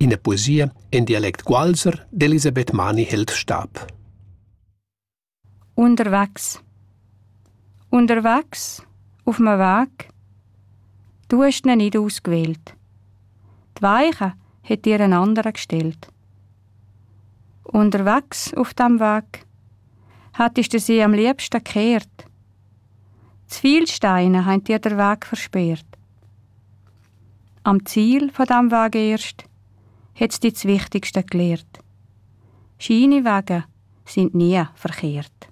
In der Poesie in Dialekt Gualser d'Elisabeth Mani hält Stab. Unterwegs. Unterwegs, auf dem Weg. Du hast ihn nicht ausgewählt. Die Weiche hat dir ein anderer gestellt. Unterwegs auf dem Weg hattest du sie am liebsten gekehrt. Zu viele Steine haben dir den Weg versperrt. Am Ziel von diesem Weg erst hat es dir das Wichtigste gelehrt. Scheine Wege sind nie verkehrt.